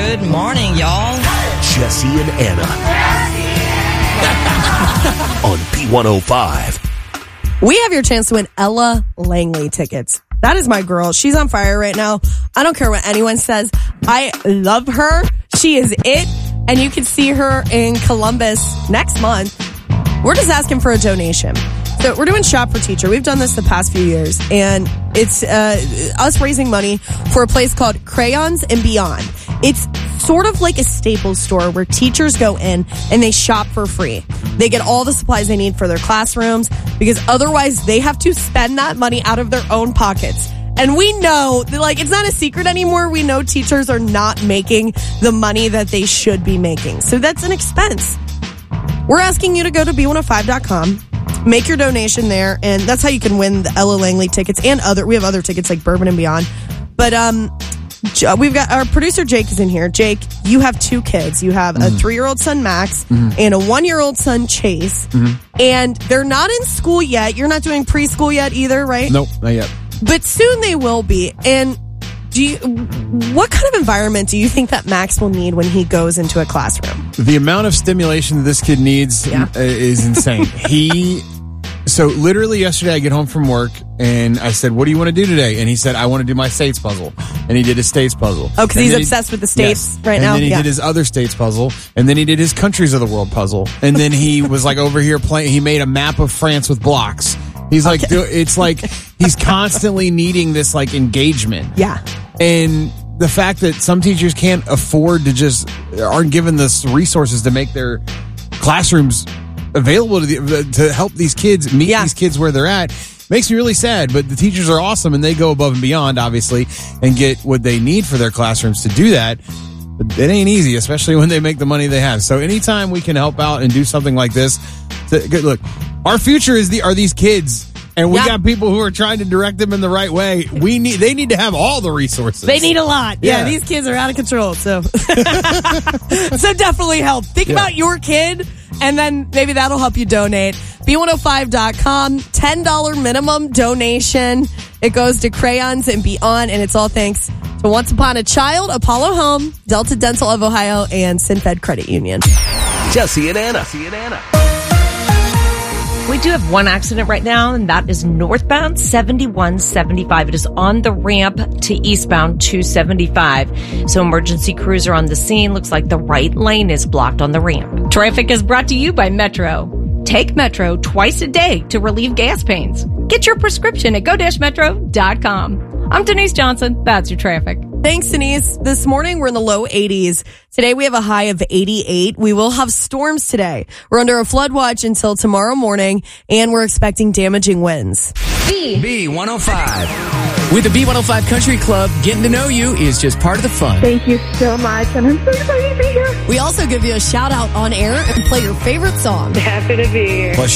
Good morning, y'all. Jesse and Anna. On B105. We have your chance to win Ella Langley tickets. That is my girl. She's on fire right now. I don't care what anyone says. I love her. She is it. And you can see her in Columbus next month. We're just asking for a donation. So we're doing Shop for Teacher. We've done this the past few years, and it's us raising money for a place called Crayons and Beyond. It's sort of like a Staples store where teachers go in and they shop for free. They get all the supplies they need for their classrooms because otherwise they have to spend that money out of their own pockets. And we know, like, it's not a secret anymore. We know teachers are not making the money that they should be making. So that's an expense. We're asking you to go to B105.com. Make your donation there, and that's how you can win the Ella Langley tickets and we have other tickets like Bourbon and Beyond. But we've got our producer Jake is in here. Jake, you have two kids. You have a 3-year-old son, Max, and a 1-year-old son, Chase. And they're not in school yet. You're not doing preschool yet either, right? Nope, not yet. But soon they will be. And what kind of environment do you think that Max will need when he goes into a classroom? The amount of stimulation this kid needs is insane. So literally yesterday I get home from work and I said, what do you want to do today? And he said, I want to do my states puzzle. And he did his states puzzle. Oh, because he's obsessed with the states right now? And then he did his other states puzzle. And then he did his countries of the world puzzle. And then he was like over here playing, he made a map of France with blocks. He's like, it's like he's constantly needing this like engagement. Yeah. And the fact that some teachers can't afford to aren't given the resources to make their classrooms available to help these kids meet these kids where they're at makes me really sad. But the teachers are awesome and they go above and beyond, obviously, and get what they need for their classrooms to do that. But it ain't easy, especially when they make the money they have. So anytime we can help out and do something like this, look, our future are these kids. And we got people who are trying to direct them in the right way. They need to have all the resources. They need a lot. Yeah, these kids are out of control. So, so definitely help. Think about your kid, and then maybe that'll help you donate. B105.com, $10 minimum donation. It goes to Crayons and Beyond, and it's all thanks to Once Upon a Child, Apollo Home, Delta Dental of Ohio, and SinFed Credit Union. Jesse and Anna. We do have one accident right now, and that is northbound 7175. It is on the ramp to eastbound 275. So emergency crews are on the scene. Looks like the right lane is blocked on the ramp. Traffic is brought to you by Metro. Take Metro twice a day to relieve gas pains. Get your prescription at go-metro.com. I'm Denise Johnson. That's your traffic. Thanks, Denise. This morning, we're in the low 80s. Today, we have a high of 88. We will have storms today. We're under a flood watch until tomorrow morning, and we're expecting damaging winds. B105. With the B105 Country Club, getting to know you is just part of the fun. Thank you so much, and I'm so excited to be here. We also give you a shout out on air and play your favorite song. Happy to be here. Plus,